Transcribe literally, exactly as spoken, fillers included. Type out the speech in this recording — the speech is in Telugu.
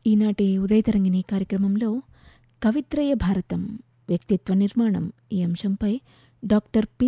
ఈనాటి ఉదయతరంగిణి కార్యక్రమంలో కవిత్రయ భారతం వ్యక్తిత్వ నిర్మాణం ఈ అంశంపై డాక్టర్ పి